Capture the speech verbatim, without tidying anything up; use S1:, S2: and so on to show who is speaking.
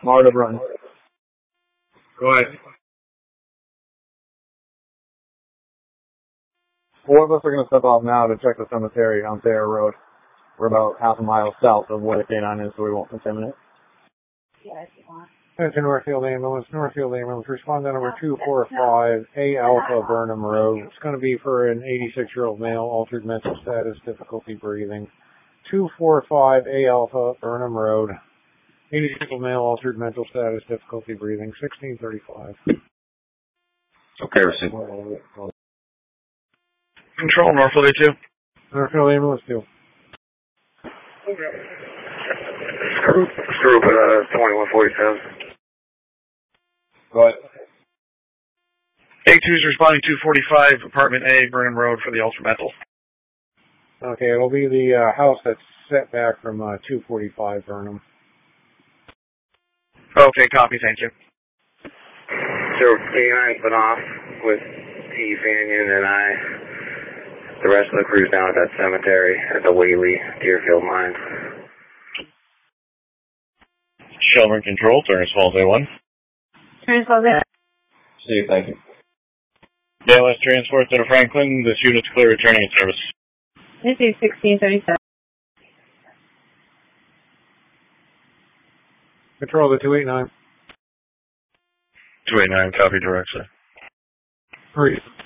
S1: Marta run.
S2: Go ahead.
S1: Four of us are going to step off now to check the cemetery on Thayer Road. We're about half a mile south of where the canine is, so we won't contaminate.
S3: Yeah, if you want.
S4: That's in Northfield Ambulance. Northfield Ambulance. Respond to number two four five, A Alpha Burnham Road. It's going to be for an eighty-six-year-old male, altered mental status, difficulty breathing. two four five, A Alpha Burnham Road. eighty-six-year-old male, altered mental status, difficulty breathing. sixteen thirty-five.
S2: Okay, receive.
S5: Control, Northfield A two.
S4: Northfield Ambulance two.
S2: Okay. Group, group uh, twenty-one forty-seven.
S1: Go ahead.
S5: A two is responding to two forty-five, apartment A, Burnham Road for the ultramental.
S4: Okay, it'll be the uh, house that's set back from uh, two forty-five Burnham.
S5: Okay, copy, thank you.
S2: So canine's been off with T. Fannion and I. The rest of the crew's down at that cemetery at the Whaley Deerfield mine.
S5: Shelburne Control, Turner Falls A one.
S3: Turner Falls A one.
S1: See you, thank you.
S5: A L S transport to Franklin, this unit's clear returning in service.
S3: This is sixteen thirty-seven.
S4: Control the two eighty-nine.
S5: two eighty-nine, copy directly.
S4: Three.